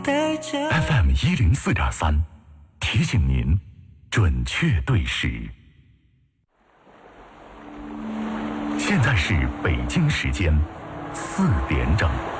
FM 104.3，提醒您准确对时。现在是北京时间4点整。